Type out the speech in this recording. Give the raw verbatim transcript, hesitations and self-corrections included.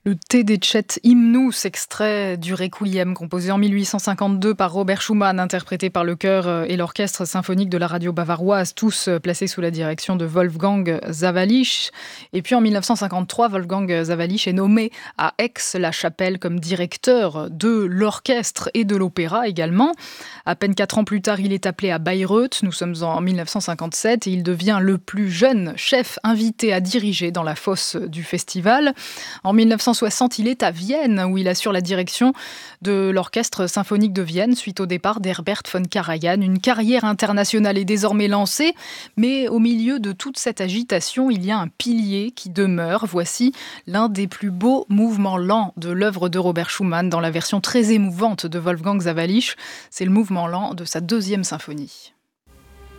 Le Te Deum Hymnus, extrait du Requiem, composé en mille huit cent cinquante-deux par Robert Schumann, interprété par le chœur et l'orchestre symphonique de la radio bavaroise, tous placés sous la direction de Wolfgang Sawallisch. Et puis en mille neuf cent cinquante-trois, Wolfgang Sawallisch est nommé à Aix-la-Chapelle comme directeur de l'orchestre et de l'opéra également. À peine quatre ans plus tard, il est appelé à Bayreuth. Nous sommes en mille neuf cent cinquante-sept et il devient le plus jeune chef invité à diriger dans la fosse du festival. En mille neuf cent soixante, il est à Vienne où il assure la direction de l'Orchestre symphonique de Vienne suite au départ d'Herbert von Karajan. Une carrière internationale est désormais lancée, mais au milieu de toute cette agitation, il y a un pilier qui demeure. Voici l'un des plus beaux mouvements lents de l'œuvre de Robert Schumann dans la version très émouvante de Wolfgang Sawallisch. C'est le mouvement lent de sa deuxième symphonie.